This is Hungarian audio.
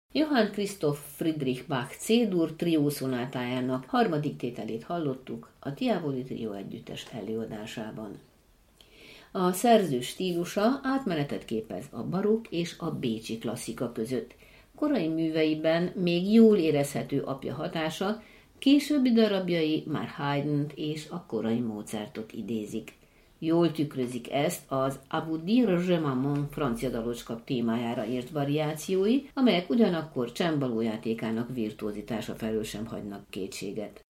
Johann Christoph Friedrich Bach C-dur trió szonátájának harmadik tételét hallottuk a Tivoli Trio együttes előadásában. A szerző stílusa átmenetet képez a barokk és a bécsi klasszika között. Korai műveiben még jól érezhető apja hatása, későbbi darabjai már Haydnt és a korai Mozartot idézik. Jól tükrözik ezt az A vous dire je maman francia dalocska témájára írt variációi, amelyek ugyanakkor csembaló játékának virtuózitása felől sem hagynak kétséget.